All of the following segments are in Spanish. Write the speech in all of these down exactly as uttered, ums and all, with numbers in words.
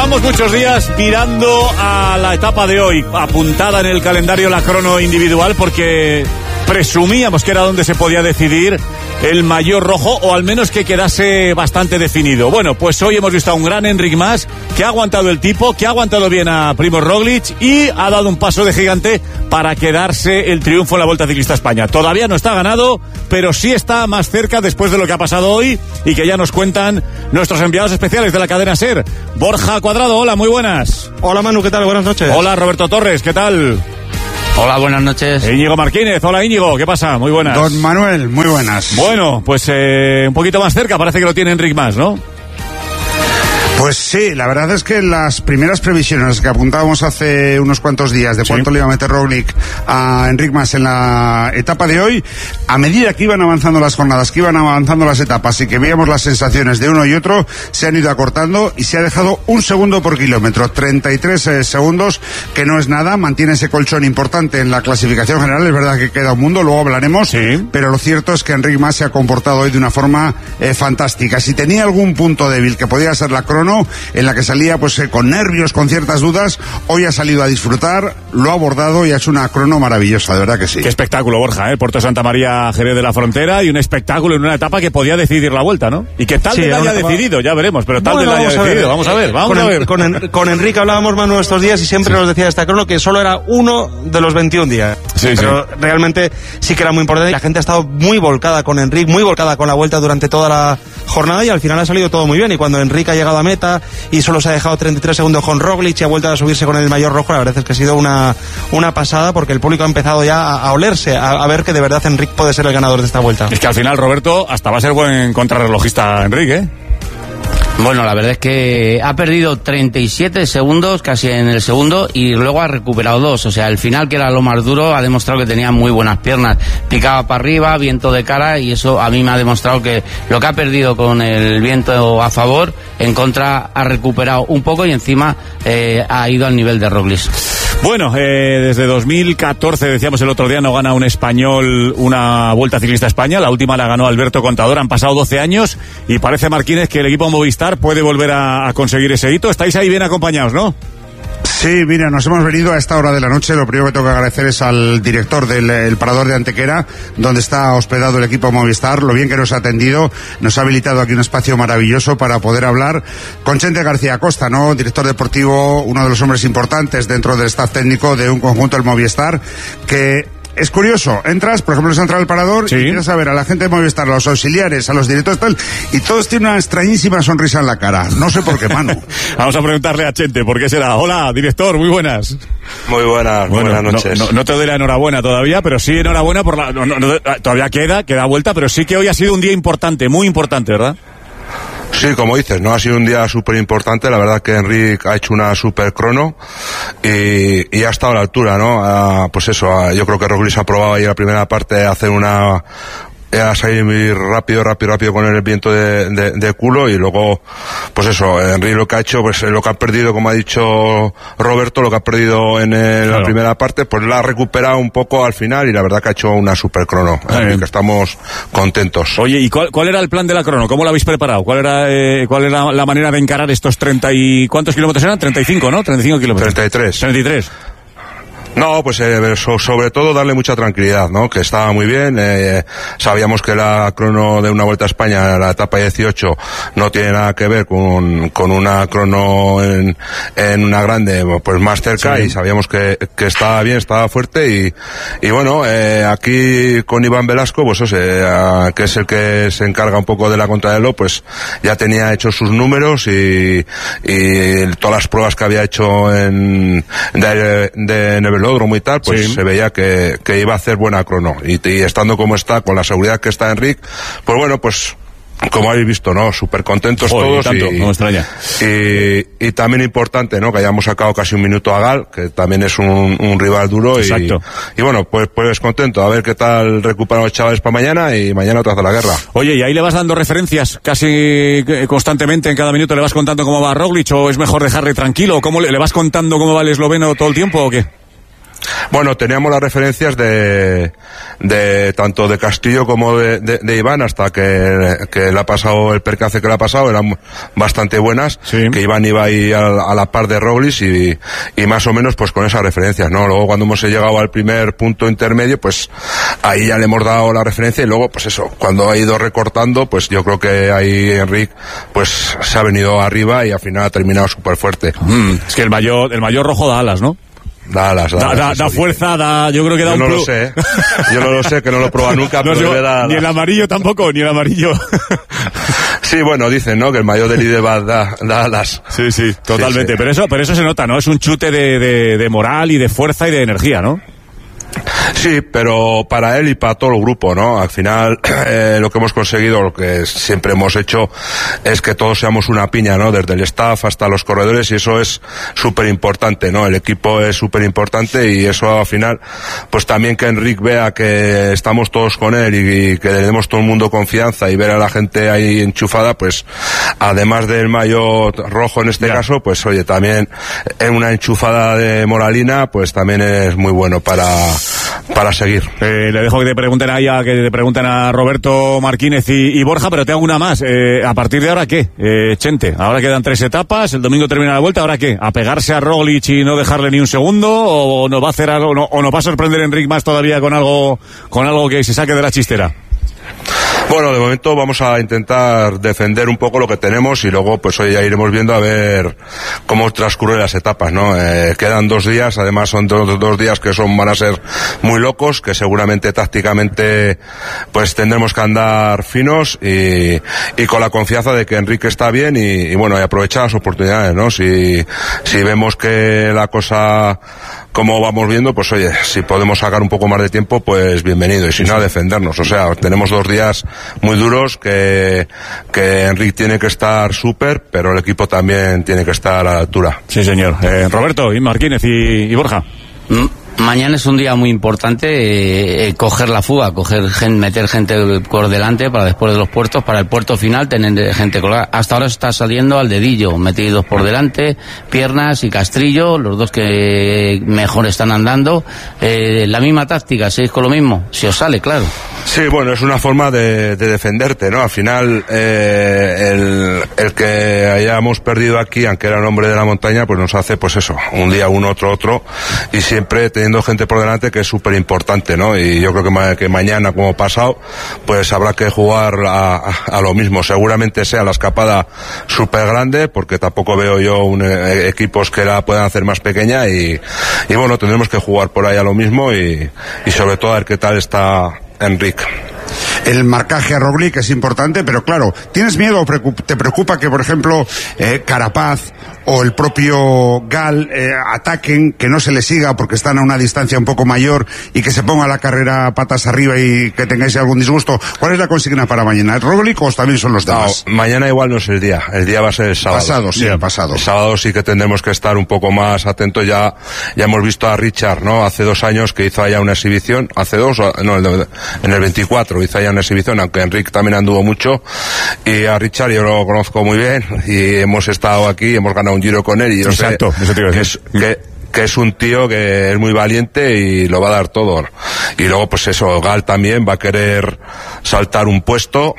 Llevamos muchos días mirando a la etapa de hoy, apuntada en el calendario la crono individual, porque presumíamos que era donde se podía decidir el maillot rojo, o al menos que quedase bastante definido. Bueno, pues hoy hemos visto a un gran Enric Mas, que ha aguantado el tipo, que ha aguantado bien a Primož Roglič y ha dado un paso de gigante para quedarse el triunfo en la Vuelta Ciclista a España. Todavía no está ganado, pero sí está más cerca después de lo que ha pasado hoy y que ya nos cuentan nuestros enviados especiales de la cadena SER. Borja Cuadrado, hola, muy buenas. Hola Manu, ¿qué tal? Buenas noches. Hola Roberto Torres, ¿qué tal? Hola, buenas noches. Íñigo Martínez, hola Íñigo, ¿qué pasa? Muy buenas. Don Manuel, muy buenas. Bueno, pues eh, un poquito más cerca, parece que lo tiene Enric Mas, ¿no? Pues sí, la verdad es que las primeras previsiones que apuntábamos hace unos cuantos días de cuánto sí. le iba a meter Roglič a Enric Mas en la etapa de hoy, a medida que iban avanzando las jornadas, que iban avanzando las etapas y que veíamos las sensaciones de uno y otro, se han ido acortando y se ha dejado un segundo por kilómetro, treinta y tres eh, segundos, que no es nada, mantiene ese colchón importante en la clasificación general. Es verdad que queda un mundo, luego hablaremos, sí. pero lo cierto es que Enric Mas se ha comportado hoy de una forma eh, fantástica. Si tenía algún punto débil que podía ser la crono, en la que salía pues eh, con nervios, con ciertas dudas, hoy ha salido a disfrutar, lo ha abordado y ha hecho una crono maravillosa, de verdad que sí. Qué espectáculo, Borja, ¿eh? Puerto Santa María, Jerez de la Frontera, y un espectáculo en una etapa que podía decidir la Vuelta, ¿no? Y que tal sí, vez la haya etapa... decidido, ya veremos, pero tal vez bueno, la haya decidido, vamos a ver, vamos con a el, ver. Con, en, con Enrique hablábamos, Manu, estos días y siempre sí. nos decía de esta crono que solo era uno de los veintiún días. Sí, pero sí. realmente sí que era muy importante. La gente ha estado muy volcada con Enrique, muy volcada con la Vuelta durante toda la jornada y al final ha salido todo muy bien. Y cuando Enrique ha llegado a meta y solo se ha dejado treinta y tres segundos con Roglič y ha vuelto a subirse con el maillot rojo, la verdad es que ha sido una, una pasada, porque el público ha empezado ya a, a olerse, a, a ver que de verdad Enrique puede ser el ganador de esta Vuelta. Es que al final, Roberto, hasta va a ser buen contrarrelojista Enrique, ¿eh? Bueno, la verdad es que ha perdido treinta y siete segundos casi en el segundo y luego ha recuperado dos. O sea, el final, que era lo más duro, ha demostrado que tenía muy buenas piernas. Picaba para arriba, viento de cara, y eso a mí me ha demostrado que lo que ha perdido con el viento a favor, en contra ha recuperado un poco y encima eh, ha ido al nivel de Roglič. Bueno, eh, desde dos mil catorce, decíamos el otro día, no gana un español una Vuelta Ciclista a España. La última la ganó Alberto Contador. Han pasado doce años y parece, Martínez, que el equipo Movistar puede volver a, a conseguir ese hito. Estáis ahí bien acompañados, ¿no? Sí, mira, nos hemos venido a esta hora de la noche. Lo primero que tengo que agradecer es al director del el parador de Antequera, donde está hospedado el equipo Movistar, lo bien que nos ha atendido. Nos ha habilitado aquí un espacio maravilloso para poder hablar con Chente García Costa, ¿no? Director deportivo, uno de los hombres importantes dentro del staff técnico de un conjunto del Movistar, que... Es curioso, entras, por ejemplo, has entrado al parador sí. y quieres saber a la gente de Movistar, a los auxiliares, a los directores, tal, y todos tienen una extrañísima sonrisa en la cara. No sé por qué, Manu. Vamos a preguntarle a Chente, ¿por qué será? Hola, director, muy buenas. Muy buenas, bueno, buenas noches. No, no, no te doy la enhorabuena todavía, pero sí enhorabuena por la... No, no, no, todavía queda, queda vuelta, pero sí que hoy ha sido un día importante, muy importante, ¿verdad? Sí, como dices, no ha sido un día súper importante. La verdad que Enric ha hecho una súper crono y, y ha estado a la altura, ¿no? Ah, pues eso, ah, yo creo que Roglič ha probado ahí en la primera parte hacer una... a salir muy rápido, rápido, rápido con el viento de, de, de culo, y luego, pues eso, Enrique lo que ha hecho, pues lo que ha perdido, como ha dicho Roberto, lo que ha perdido en el, claro. la primera parte, pues la ha recuperado un poco al final, y la verdad que ha hecho una super crono, eh, que estamos contentos. Oye, ¿y cuál, cuál era el plan de la crono? ¿Cómo lo habéis preparado? ¿Cuál era, eh, cuál era la manera de encarar estos treinta y... ¿cuántos kilómetros eran? treinta y cinco, ¿no? treinta y cinco kilómetros. treinta y tres. treinta y tres. No, pues eh, so, sobre todo darle mucha tranquilidad, ¿no? Que estaba muy bien, eh, sabíamos que la crono de una Vuelta a España, la etapa dieciocho, no tiene nada que ver con, con una crono en, en una grande, pues más cerca, sí. Y sabíamos que, que estaba bien, estaba fuerte, y, y bueno, eh, aquí con Iván Velasco, pues o sea, que es el que se encarga un poco de la contrarreloj, pues ya tenía hecho sus números y, y todas las pruebas que había hecho en, de, de Nebelódromo y tal, pues sí. Se veía que, que iba a hacer buena crono, y, y estando como está, con la seguridad que está Enric, pues bueno, pues como habéis visto, ¿no? Súper contentos. Joder, todos. Tanto, y, no me extraña. Y, y también importante, ¿no? Que hayamos sacado casi un minuto a Gal, que también es un, un rival duro. Exacto. Y, y bueno, pues, pues contento. A ver qué tal recuperan los chavales para mañana, y mañana otra vez la guerra. Oye, ¿y ahí le vas dando referencias casi constantemente en cada minuto? ¿Le vas contando cómo va Roglič, o es mejor dejarle tranquilo? ¿Cómo le, le vas contando cómo va el esloveno todo el tiempo o qué? Bueno, teníamos las referencias de, de tanto de Castillo como de, de, de Iván, hasta que, que le ha pasado el percance que le ha pasado, eran bastante buenas, sí. Que Iván iba ahí a, a la par de Roglic y, y más o menos pues con esas referencias, ¿no? Luego cuando hemos llegado al primer punto intermedio, pues ahí ya le hemos dado la referencia y luego pues eso, cuando ha ido recortando, pues yo creo que ahí Enric pues se ha venido arriba y al final ha terminado súper fuerte. Mm, es que el mayor, el mayor rojo da alas, ¿no? Da alas, da, da, alas, da, da fuerza, da, yo creo que da yo un no plus. Lo sé, ¿eh? Yo no lo sé, que no lo he probado nunca, no, pero yo, da ni el amarillo tampoco, ni el amarillo. Sí, bueno, dicen, ¿no? Que el mayor del líder va da, da alas. Sí, sí, totalmente. Sí, sí. Pero eso, pero eso se nota, ¿no? Es un chute de, de, de moral y de fuerza y de energía, ¿no? Sí, pero para él y para todo el grupo, ¿no? Al final, eh, lo que hemos conseguido, lo que siempre hemos hecho, es que todos seamos una piña, ¿no? Desde el staff hasta los corredores, y eso es súper importante, ¿no? El equipo es súper importante y eso al final, pues también que Enric vea que estamos todos con él y, y que le demos todo el mundo confianza y ver a la gente ahí enchufada, pues además del maillot rojo en este yeah. caso, pues oye, también en una enchufada de moralina, pues también es muy bueno para para seguir. Eh, le dejo que te pregunten ahí a, que te pregunten a Roberto Martínez y, y Borja, pero te hago una más. Eh, ¿A partir de ahora qué? Eh, Chente, ahora quedan tres etapas, el domingo termina la vuelta, ¿ahora qué? ¿A pegarse a Roglic y no dejarle ni un segundo? ¿O nos va a hacer algo, no, o nos va a sorprender Enric más todavía con algo, con algo que se saque de la chistera? Bueno, de momento vamos a intentar defender un poco lo que tenemos y luego pues hoy ya iremos viendo a ver cómo transcurren las etapas, ¿no? Eh, quedan dos días, además son dos, dos días que son van a ser muy locos, que seguramente tácticamente pues tendremos que andar finos y, y con la confianza de que Enrique está bien y, y bueno, y aprovechar las oportunidades, ¿no? Si, si vemos que la cosa como vamos viendo, pues oye, si podemos sacar un poco más de tiempo, pues bienvenido, y si no, a defendernos. O sea, tenemos dos días muy duros que, que Enric tiene que estar súper, pero el equipo también tiene que estar a la altura. Sí, señor. Eh, Roberto, y Martínez y, y Borja. Mm. Mañana es un día muy importante, eh, coger la fuga, coger gen, meter gente por delante para después de los puertos, para el puerto final tener gente colgada. Hasta ahora está saliendo al dedillo, metidos por delante, Piernas y Castrillo, los dos que mejor están andando. Eh, la misma táctica, ¿seguís con lo mismo? Si os sale, claro. Sí, bueno, es una forma de, de defenderte, ¿no? Al final, eh, el, el que hayamos perdido aquí, aunque era el hombre de la montaña, pues nos hace, pues eso, un día uno, otro, otro, y siempre teniendo gente por delante, que es súper importante, ¿no? Y yo creo que, ma que mañana, como pasado, pues habrá que jugar a, a, a lo mismo. Seguramente sea la escapada súper grande, porque tampoco veo yo un, eh, equipos que la puedan hacer más pequeña, y, y bueno, tendremos que jugar por ahí a lo mismo, y, y sobre todo a ver qué tal está Enric. El marcaje a Roglic es importante, pero claro, ¿tienes miedo o te preocupa que, por ejemplo, eh, Carapaz o el propio Gal eh, ataquen, que no se le siga porque están a una distancia un poco mayor y que se ponga la carrera patas arriba y que tengáis algún disgusto? ¿Cuál es la consigna para mañana? ¿El Roglic o también son los demás? No, mañana igual no es el día, el día va a ser el sábado. Pasado, sí, el pasado. El sábado sí que tendremos que estar un poco más atentos. Ya, ya hemos visto a Richard, ¿no? Hace dos años que hizo allá una exhibición, hace dos, no, en el veinticuatro hizo allá una exhibición, aunque Enric también anduvo mucho, y a Richard yo lo conozco muy bien y hemos estado aquí, hemos ganado un Giro con él y yo Exacto, sé eso te iba a que, decir. es, que, que es un tío que es muy valiente y lo va a dar todo. Y luego pues eso, Gal también va a querer saltar un puesto,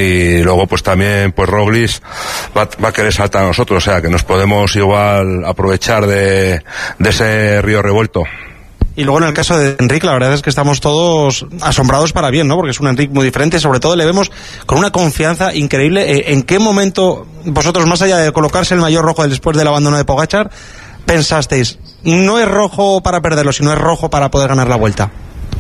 y luego pues también pues Roglic va, va a querer saltar a nosotros, o sea que nos podemos igual aprovechar de, de ese río revuelto. Y luego en el caso de Enric, la verdad es que estamos todos asombrados para bien, ¿no? Porque es un Enric muy diferente, sobre todo le vemos con una confianza increíble. ¿En qué momento vosotros, más allá de colocarse el maillot rojo después del abandono de Pogačar, pensasteis, no es rojo para perderlo, sino es rojo para poder ganar la Vuelta?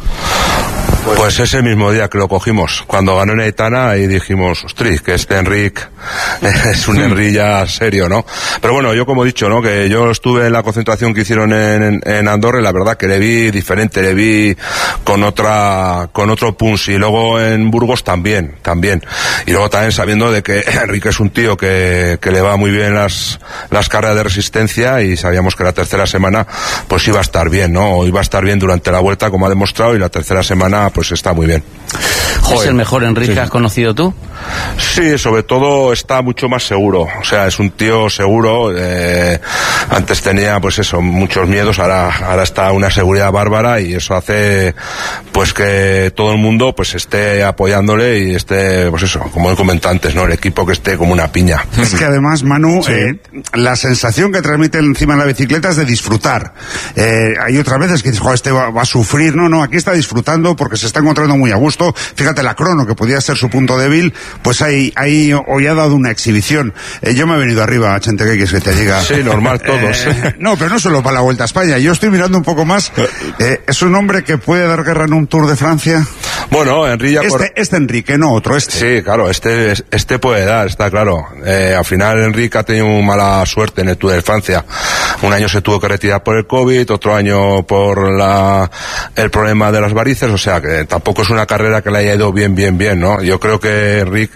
Pues ese mismo día que lo cogimos, cuando ganó en Aitana, y dijimos, ostras, que este Enric es un Enric ya serio, ¿no? Pero bueno, yo como he dicho, ¿no? Que yo estuve en la concentración que hicieron en, en Andorra, y la verdad que le vi diferente, le vi con otra, con otro punch, y luego en Burgos también, también. Y luego también sabiendo de que Enric es un tío que, que le va muy bien las, las carreras de resistencia, y sabíamos que la tercera semana pues iba a estar bien, ¿no? O iba a estar bien durante la Vuelta, como ha demostrado, y la tercera semana pues está muy bien. Joder. ¿Es el mejor Enric sí. que has conocido tú? Sí, sobre todo está mucho más seguro, o sea, es un tío seguro, eh, antes tenía pues eso, muchos miedos, ahora, ahora está una seguridad bárbara y eso hace pues que todo el mundo pues esté apoyándole y esté, pues eso, como he comentado antes, ¿no? El equipo que esté como una piña. Es que además, Manu, sí. eh, la sensación que transmite encima de la bicicleta es de disfrutar. Eh, hay otras veces que dices, joder, este va, va a sufrir, no, no, aquí está disfrutando porque se está encontrando muy a gusto. Fíjate, la crono, que podía ser su punto débil, pues ahí, ahí hoy ha dado una exhibición. Eh, yo me he venido arriba, Chente, ¿qué quieres que te diga? Sí, normal, todos. Eh, no, pero no solo para la Vuelta a España. Yo estoy mirando un poco más. Eh, ¿Es un hombre que puede dar guerra en un Tour de Francia? Bueno, Henry ya... Este, por... este Enrique, no otro, este. Sí, claro, este, este puede dar, está claro. Eh, al final Enrique ha tenido mala suerte en el Tour de Francia. Un año se tuvo que retirar por el COVID, otro año por la, el problema de las varices, o sea que tampoco es una carrera que le haya ido bien, bien, bien, ¿no? Yo creo que Enrique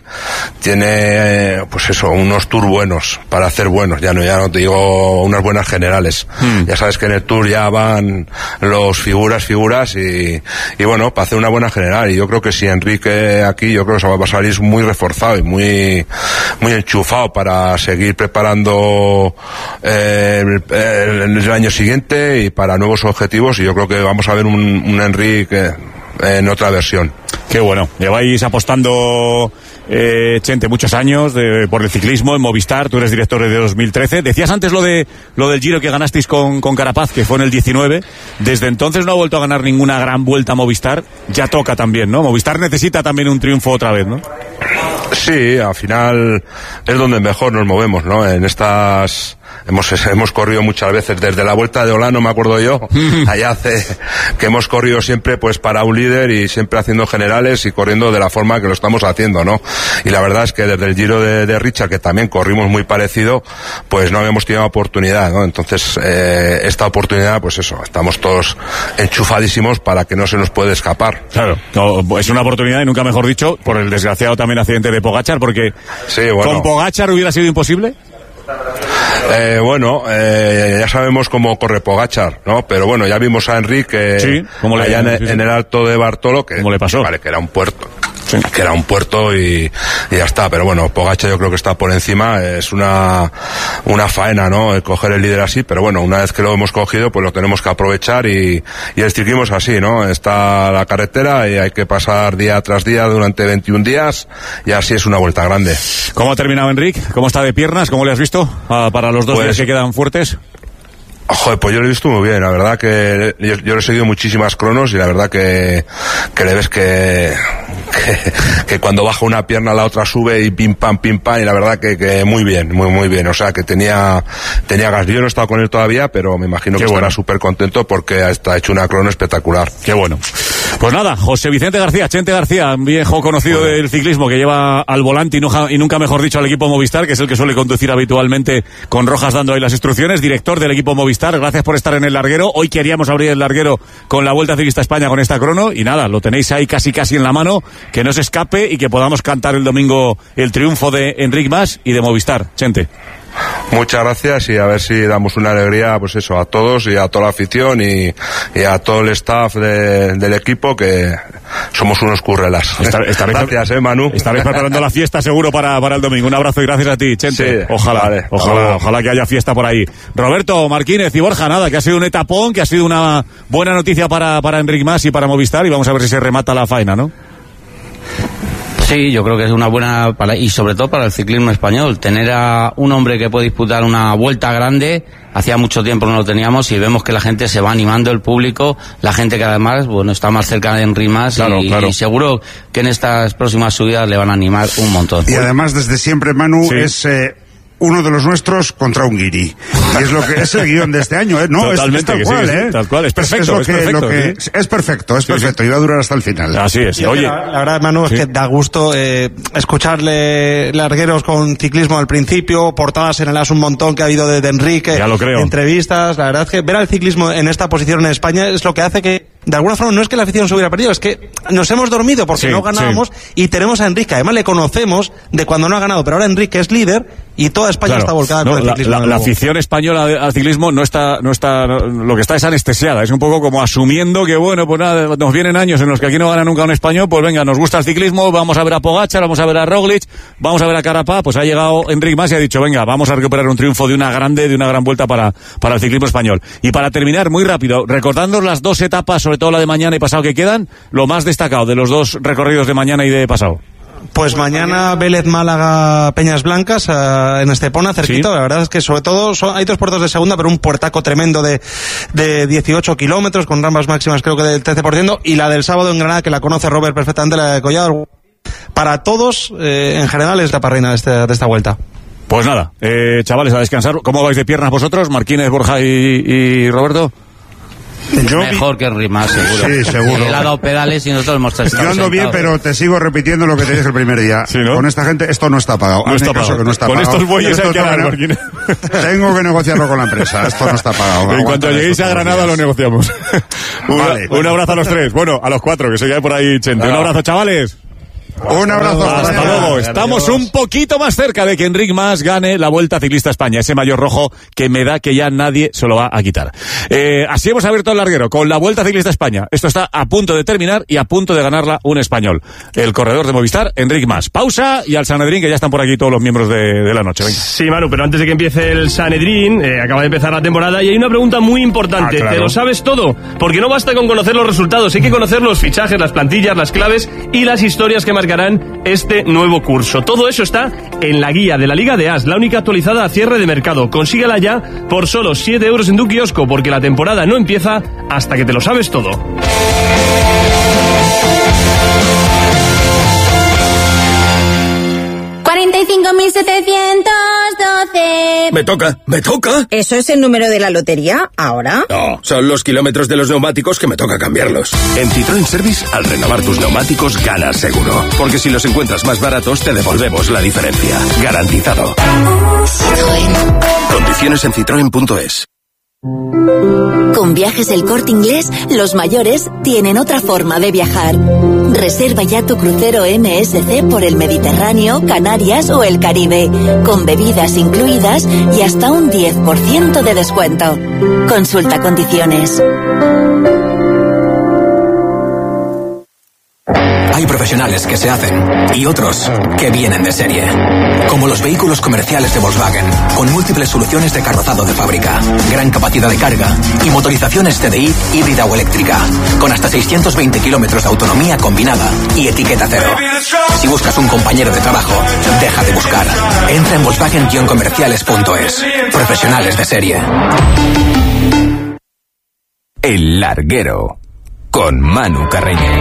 tiene, pues eso, unos Tour buenos, para hacer buenos, ya no, ya no te digo unas buenas generales. Hmm. Ya sabes que en el Tour ya van los figuras, figuras y, y bueno, para hacer una buena general. Y yo creo que si Enrique aquí, yo creo que se va a salir muy reforzado y muy, muy enchufado para seguir preparando eh, el, el, el año siguiente y para nuevos objetivos, y yo creo que vamos a ver un, un Enrique en otra versión. Qué bueno, lleváis apostando, eh, Chente, muchos años de, por el ciclismo en Movistar. Tú eres director de dos mil trece. Decías antes lo de lo del Giro que ganasteis con, con Carapaz, que fue en el diecinueve. Desde entonces no ha vuelto a ganar ninguna gran vuelta a Movistar. Ya toca también, ¿no? Movistar necesita también un triunfo otra vez, ¿no? Sí, al final es donde mejor nos movemos, ¿no? En estas... Hemos, hemos corrido muchas veces desde la Vuelta de Olano, me acuerdo yo, allá hace que hemos corrido siempre pues para un líder y siempre haciendo generales y corriendo de la forma que lo estamos haciendo, ¿no? Y la verdad es que desde el Giro de, de Richard, que también corrimos muy parecido, pues no habíamos tenido oportunidad, ¿no? Entonces, eh, esta oportunidad, pues eso, estamos todos enchufadísimos para que no se nos puede escapar. Claro, no, es una oportunidad y nunca mejor dicho, por el desgraciado también accidente de Pogačar, porque sí, bueno, ¿con Pogačar hubiera sido imposible? Eh, bueno, eh, ya sabemos cómo corre Pogačar, ¿no? Pero bueno, ya vimos a Enrique sí, ¿cómo allá le, en, sí, sí. en el Alto de Bartolo, que, ¿cómo le pasó? Vale, que era un puerto. Sí. Que era un puerto y, y ya está, pero bueno, Pogačar yo creo que está por encima, es una una faena, ¿no? El coger el líder así, pero bueno, una vez que lo hemos cogido, pues lo tenemos que aprovechar y, y el ciclismo es así, ¿no? Está la carretera y hay que pasar día tras día durante veintiún días y así es una vuelta grande. ¿Cómo ha terminado Enrique? ¿Cómo está de piernas? ¿Cómo le has visto ah, para los dos pues, días que quedan fuertes? Joder, pues yo lo he visto muy bien, la verdad que yo, yo le he seguido muchísimas cronos y la verdad que, que le ves que, que, que cuando baja una pierna la otra sube y pim pam, pim pam, y la verdad que, que muy bien, muy muy bien, o sea que tenía, tenía gas. Yo no he estado con él todavía, pero me imagino Qué que bueno. estará súper contento porque ha hecho una crono espectacular. Qué bueno. Pues nada, José Vicente García, Chente García, un viejo conocido bueno. del ciclismo que lleva al volante y, no, y nunca mejor dicho al equipo Movistar, que es el que suele conducir habitualmente con Rojas dando ahí las instrucciones, director del equipo Movistar. Gracias por estar en el larguero. Hoy queríamos abrir el larguero con la Vuelta Ciclista a España con esta crono y nada, lo tenéis ahí casi casi en la mano, que no se escape y que podamos cantar el domingo el triunfo de Enric Mas y de Movistar. Chente. Muchas gracias y a ver si damos una alegría, pues eso, a todos y a toda la afición y, y a todo el staff de, del equipo, que somos unos currelas. Estar, gracias, eh, Manu. Estaréis preparando la fiesta seguro para, para el domingo. Un abrazo y gracias a ti, Chente. Sí, ojalá, vale, ojalá, ojalá que haya fiesta por ahí. Roberto Martínez y Borja, nada, que ha sido un etapón, que ha sido una buena noticia para, para Enric Mas y para Movistar, y vamos a ver si se remata la faena, ¿no? Sí, yo creo que es una buena, para, y sobre todo para el ciclismo español, tener a un hombre que puede disputar una vuelta grande. Hacía mucho tiempo no lo teníamos y vemos que la gente se va animando, el público, la gente que además, bueno, está más cerca de Enric Mas, claro, y, claro. y seguro que en estas próximas subidas le van a animar un montón. Y además desde siempre, Manu, sí. es... Eh... uno de los nuestros contra un guiri. Y es lo que es el guión de este año, ¿eh? No, Totalmente, es, es tal cual, sí, ¿eh? Sí, tal cual, es perfecto, es, es, lo es que, perfecto. Lo que, ¿sí? Es perfecto, es sí, perfecto, sí. Y va a durar hasta el final. Así es. Y Oye, la, la verdad, Manu, ¿sí? es que da gusto eh, escucharle largueros con ciclismo al principio, portadas en el As un montón que ha habido de, de Enrique, ya lo creo. entrevistas. La verdad es que ver al ciclismo en esta posición en España es lo que hace que, de alguna forma, no es que la afición se hubiera perdido, es que nos hemos dormido porque sí, no ganábamos sí. y tenemos a Enrique, además le conocemos de cuando no ha ganado, pero ahora Enrique es líder y toda España Claro. está volcada No, con el la, ciclismo. la- la afición española de- al ciclismo no está, no está, no- lo que está es anestesiada. Es un poco como asumiendo que, bueno, pues nada, nos vienen años en los que aquí no gana nunca un español, pues venga, nos gusta el ciclismo, vamos a ver a Pogačar, vamos a ver a Roglic, vamos a ver a Carapaz. Pues ha llegado Enric Mas y ha dicho, venga, vamos a recuperar un triunfo de una grande, de una gran vuelta para, para el ciclismo español. Y para terminar, muy rápido, recordando las dos etapas, sobre todo la de mañana y pasado que quedan, lo más destacado de los dos recorridos de mañana y de pasado. Pues mañana Vélez, Málaga, Peñas Blancas, eh, en Estepona, cerquita. Sí. La verdad es que sobre todo son, hay dos puertos de segunda, pero un puertaco tremendo de, de dieciocho kilómetros, con ramas máximas creo que del trece por ciento, y la del sábado en Granada, que la conoce Robert perfectamente, la de Collado. Para todos, eh, en general, es la parrina de, este, de esta vuelta. Pues nada, eh, chavales, a descansar. ¿Cómo vais de piernas vosotros, Marquínez, Borja y, y Roberto? Yo vi- Mejor que Rimas, seguro. Sí, seguro. Él ha dado pedales y nosotros hemos estado Yo ando bien, sentados. pero te sigo repitiendo lo que te dije el primer día. Sí, ¿no? Con esta gente esto no está pagado. No Hazme está caso pagado. que no está Con pagado. estos bueyes Esto hay que tengo hablar, ne- Marquín. Tengo que negociarlo con la empresa. Esto no está pagado. En cuanto Aguántame lleguéis estos a Granada días. lo negociamos. Una- Vale. un abrazo a los tres. Bueno, a los cuatro, que se quede por ahí Chente. Un abrazo, chavales. Un abrazo. Hasta mañana. luego. Estamos un poquito más cerca de que Enric Mas gane la Vuelta Ciclista a España. Ese mayor rojo que me da que ya nadie se lo va a quitar. Eh, así hemos abierto el larguero con la Vuelta Ciclista a España. Esto está a punto de terminar y a punto de ganarla un español. El corredor de Movistar, Enric Mas. Pausa y al Sanedrín, que ya están por aquí todos los miembros de, de la noche. Venga. Sí, Manu, pero antes de que empiece el Sanedrín, eh, acaba de empezar la temporada y hay una pregunta muy importante. Ah, claro. ¿Te lo sabes todo? Porque no basta con conocer los resultados, hay que conocer los fichajes, las plantillas, las claves y las historias que marcarán este nuevo curso. Todo eso está en la guía de la Liga de As, la única actualizada a cierre de mercado. Consíguela ya por solo siete euros en tu kiosco, porque la temporada no empieza hasta que te lo sabes todo. cuarenta y cinco mil setecientos doce. Me toca, me toca. ¿Eso es el número de la lotería? ¿Ahora? No, son los kilómetros de los neumáticos que me toca cambiarlos. En Citroën Service, al renovar tus neumáticos, ganas seguro. Porque si los encuentras más baratos, te devolvemos la diferencia. Garantizado. Condiciones en citroen punto es. Con Viajes El Corte Inglés, los mayores tienen otra forma de viajar. Reserva ya tu crucero M S C por el Mediterráneo, Canarias o el Caribe, con bebidas incluidas y hasta un diez por ciento de descuento. Consulta condiciones. Hay profesionales que se hacen y otros que vienen de serie. Como los vehículos comerciales de Volkswagen, con múltiples soluciones de carrozado de fábrica, gran capacidad de carga y motorizaciones T D I híbrida o eléctrica, con hasta seiscientos veinte kilómetros de autonomía combinada y etiqueta cero. Si buscas un compañero de trabajo, deja de buscar. Entra en Volkswagen comerciales punto es. Profesionales de serie. El Larguero, con Manu Carreño.